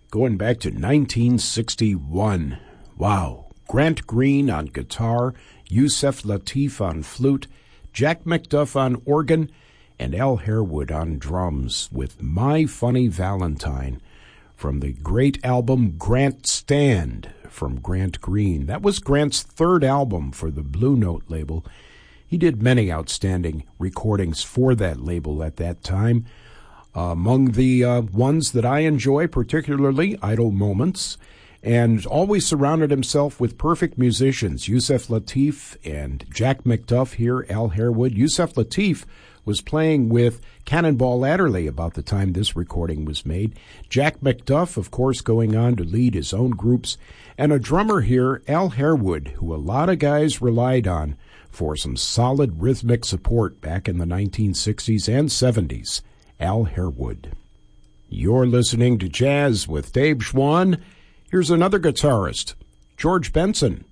going back to 1961. Wow. Grant Green on guitar, Yusef Lateef on flute, Jack McDuff on organ, and Al Harewood on drums with My Funny Valentine from the great album Grant Stand from Grant Green. That was Grant's third album for the Blue Note label. He did many outstanding recordings for that label at that time. Among the ones that I enjoy particularly, Idle Moments, and always surrounded himself with perfect musicians, Yusef Lateef and Jack McDuff here, Al Harewood. Yusef Lateef was playing with Cannonball Adderley about the time this recording was made. Jack McDuff, of course, going on to lead his own groups. And a drummer here, Al Harewood, who a lot of guys relied on for some solid rhythmic support back in the 1960s and 70s. Al Harewood. You're listening to Jazz with Dave Schwann. Here's another guitarist, George Benson.